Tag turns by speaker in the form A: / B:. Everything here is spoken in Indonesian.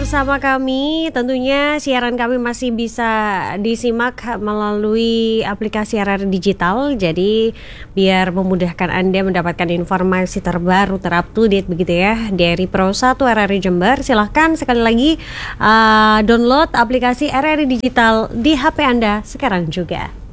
A: bersama kami. Tentunya siaran kami masih bisa disimak melalui aplikasi RRI Digital. Jadi biar memudahkan Anda mendapatkan informasi terbaru, terupdate begitu ya dari Pro 1 RRI Jember. Silahkan sekali lagi download aplikasi RRI Digital di HP Anda sekarang juga.